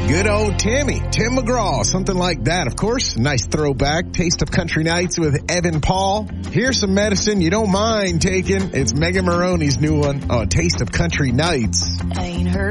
Good old Tim McGraw, something like that. Of course, nice throwback. Taste of Country Nights with Evan Paul. Here's some medicine you don't mind taking. It's Megan Maroney's new one on Taste of Country Nights. I ain't heard